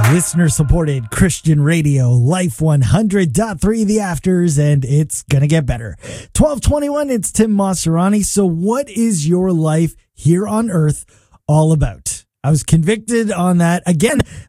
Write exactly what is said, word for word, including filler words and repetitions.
Listener supported Christian radio, Life one hundred point three The Afters, and it's gonna get better. twelve twenty-one, it's Tim Maserani. So what is your life here on earth all about? I was convicted on that again